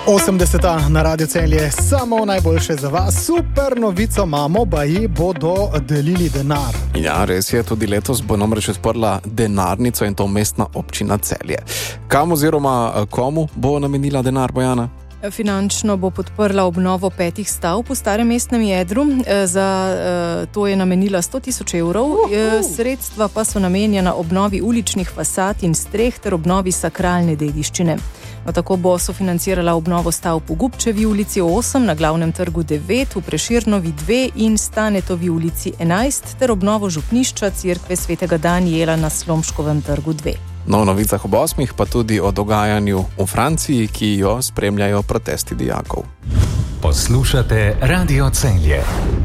80. na Radio Celje, samo najboljše za vas. Super novico imamo, baji bodo delili denar. Ja, res je, tudi letos bo namreč odprla denarnico in to mestna občina Celje. Kam oziroma komu bo namenila denar, Bojana? Finančno bo podprla obnovo 5 stavb v starem mestnem jedru. Za to je namenila 100.000 evrov. Sredstva pa so namenjena obnovi uličnih fasad in streh ter obnovi sakralne dediščine. Tako bo sofinancirala obnovo stavb v Gubčevi ulici 8, na Glavnem trgu 9, v Prešernovi 2 in Stanetovi ulici 11 ter obnovo župnišča Cerkve svetega Danijela na Slomškovem trgu 2. No, v novicah ob 8 pa tudi o dogajanju v Franciji, ki jo spremljajo protesti dijakov. Poslušate Radio Celje.